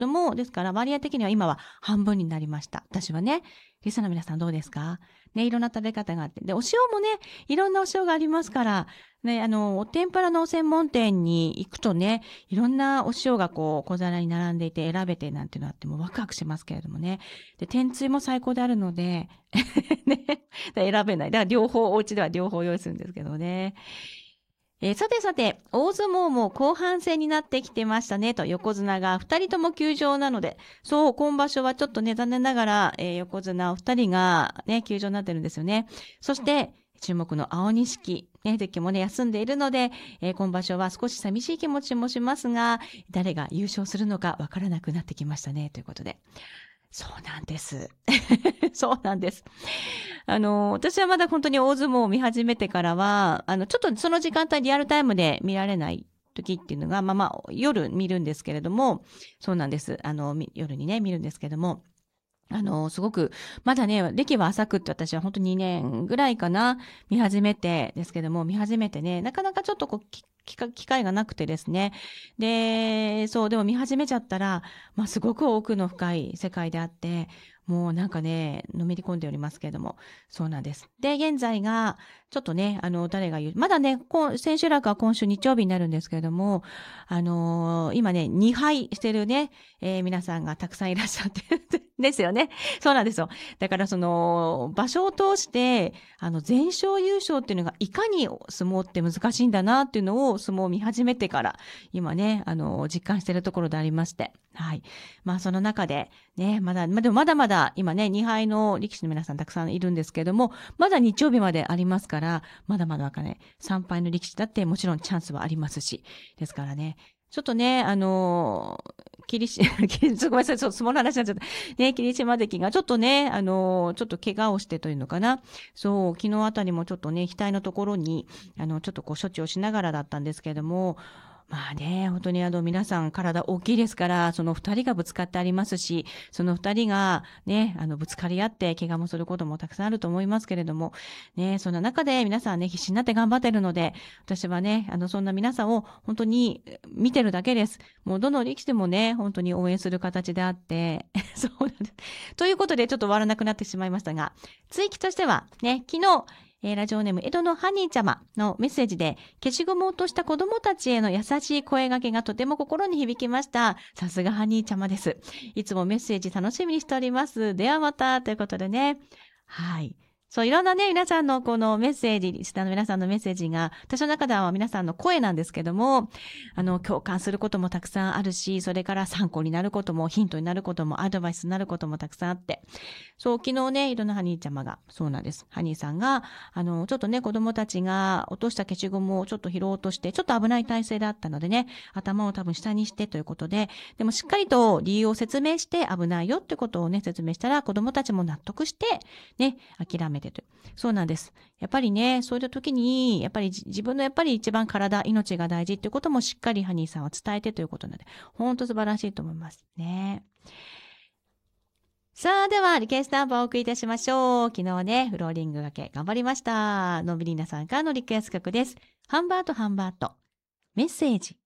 ども、ですから割合的には今は半分になりました。私はね。リスナーの皆さんどうですかね、いろんな食べ方があって。で、お塩もね、いろんなお塩がありますから、ね、お天ぷらの専門店に行くとね、いろんなお塩がこう、小皿に並んでいて選べてなんていうのあってもワクワクしますけれどもね。で、天つゆも最高であるので、ね、選べない。だから両方、お家では両方用意するんですけどね。さてさて、大相撲も後半戦になってきてましたねと、横綱が2人とも休場なので、そう、今場所はちょっとね、残念ながら、横綱お二人がね、休場になってるんですよね。そして、注目の青錦、ね、関もね、休んでいるので、今場所は少し寂しい気持ちもしますが、誰が優勝するのかわからなくなってきましたね、ということで。そうなんです。そうなんです。私はまだ本当に大相撲を見始めてからは、ちょっとその時間帯リアルタイムで見られない時っていうのが、夜見るんですけれども、そうなんです。夜にね、見るんですけれども、すごく、まだね、歴は浅くって私は本当に2年ぐらいかな、見始めてですけども、見始めてね、なかなかちょっとこう、機会がなくてですね。で、そう、でも見始めちゃったら、すごく奥の深い世界であって、もうなんかね、のめり込んでおりますけれども、そうなんです。で、現在が、ちょっとね、誰が言う、まだね、千秋楽は今週日曜日になるんですけれども、今ね、2敗してるね、皆さんがたくさんいらっしゃってですよね。そうなんですよ。だからその、場所を通して、全勝優勝っていうのがいかに相撲って難しいんだなっていうのを相撲を見始めてから、今ね、実感しているところでありまして。はい。その中で、ね、でもまだまだ、今ね、2敗の力士の皆さんたくさんいるんですけれども、まだ日曜日までありますから、まだまだね、3敗の力士だってもちろんチャンスはありますし、ですからね、ちょっとね、霧島、ごめんなさい、相撲の話になっちゃった。ね、霧島関がちょっとね、ちょっと怪我をしてというのかな。そう、昨日あたりもちょっとね、額のところに、ちょっとこう処置をしながらだったんですけれども、本当に皆さん体大きいですから、その二人がぶつかってありますし、その二人がね、ぶつかり合って怪我もすることもたくさんあると思いますけれども、ね、そんな中で皆さんね、必死になって頑張ってるので、私はね、そんな皆さんを本当に見てるだけです。もうどの力士でもね、本当に応援する形であって、そうなんです。ということで、ちょっと終わらなくなってしまいましたが、追記としては、ね、昨日、ラジオネーム、江戸のハニーちゃまのメッセージで、消しゴムを落とした子供たちへの優しい声掛けがとても心に響きました。さすがハニーちゃまです。いつもメッセージ楽しみにしております。ではまた、ということでね。はい。そう、いろんなね、皆さんのこのメッセージ、リスナーの皆さんのメッセージが、私の中では皆さんの声なんですけども、共感することもたくさんあるし、それから参考になることも、ヒントになることも、アドバイスになることもたくさんあって、そう、昨日ね、いろんなハニーちゃまが、そうなんです。ハニーさんが、ちょっとね、子供たちが落とした消しゴムをちょっと拾おうとして、ちょっと危ない体勢だったのでね、頭を多分下にしてということで、でもしっかりと理由を説明して危ないよってことをね、説明したら、子供たちも納得して、ね、諦めてという。そうなんです。やっぱりね、そういう時に、やっぱり自分のやっぱり一番体、命が大事っていうこともしっかりハニーさんは伝えてということなので、本当素晴らしいと思いますね。さあ、では、リクエストナンバーをお送りいたしましょう。昨日ね、フローリングがけ頑張りました。のびりなさんからのリクエスト曲です。ハンバート、メッセージ。